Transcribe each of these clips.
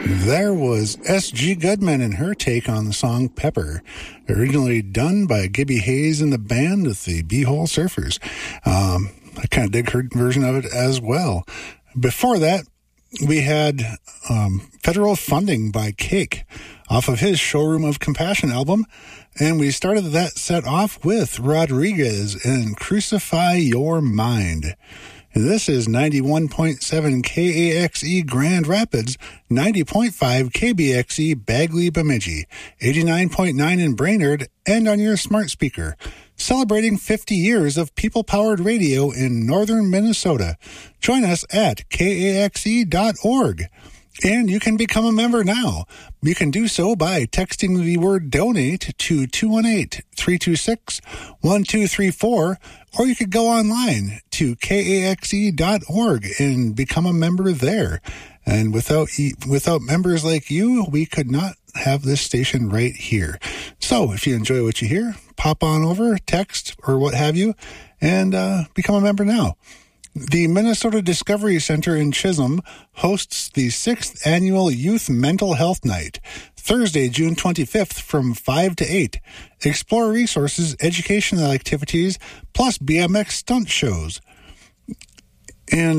There was S.G. Goodman and her take on the song Pepper, originally done by Gibby Hayes and the band with the Beehole Surfers. I kind of dig her version of it as well. Before that, we had Federal Funding by Cake off of his Showroom of Compassion album. And we started that set off with Rodriguez and Crucify Your Mind. And this is 91.7 KAXE Grand Rapids, 90.5 KBXE Bagley Bemidji, 89.9 in Brainerd, and on your smart speaker. Celebrating 50 years of people-powered radio in northern Minnesota. Join us at kaxe.org. And you can become a member now. You can do so by texting the word donate to 218-326-1234, or you could go online to kaxe.org and become a member there. And without members like you, we could not have this station right here. So if you enjoy what you hear, pop on over, text, or what have you, and become a member now. The Minnesota Discovery Center in Chisholm hosts the 6th Annual Youth Mental Health Night, Thursday, June 25th from 5 to 8. Explore resources, educational activities, plus BMX stunt shows. And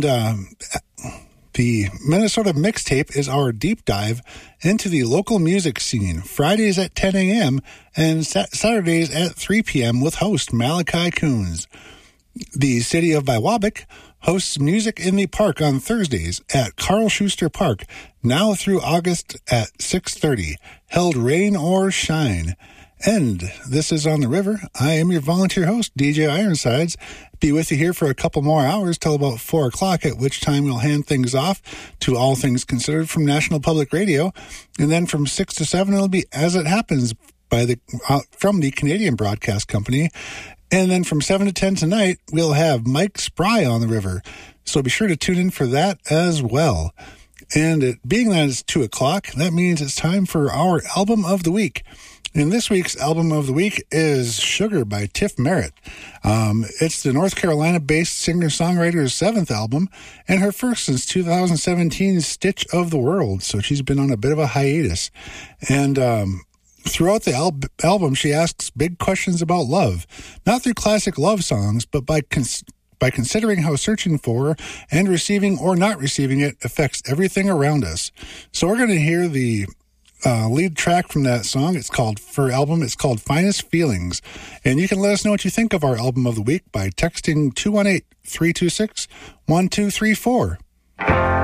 the Minnesota Mixtape is our deep dive into the local music scene, Fridays at 10 a.m. and Saturdays at 3 p.m. with host Malachi Coons. The City of Biwabik hosts Music in the Park on Thursdays at Carl Schuster Park, now through August at 6:30, held rain or shine. And this is On the River. I am your volunteer host, DJ Ironsides. Be with you here for a couple more hours till about 4 o'clock, at which time we'll hand things off to All Things Considered from National Public Radio. And then from 6 to 7, it'll be As It Happens from the Canadian Broadcast Company. And then from 7 to 10 tonight, we'll have Mike Spry on the river. So be sure to tune in for that as well. And it being that it's 2 o'clock, that means it's time for our Album of the Week. And this week's Album of the Week is Sugar by Tiff Merritt. It's the North Carolina-based singer-songwriter's 7th album and her first since 2017's Stitch of the World. So she's been on a bit of a hiatus. And throughout the album, she asks big questions about love, not through classic love songs, but by considering how searching for and receiving or not receiving it affects everything around us. So we're going to hear the lead track from that song. It's called Finest Feelings. And you can let us know what you think of our Album of the Week by texting 218-326-1234.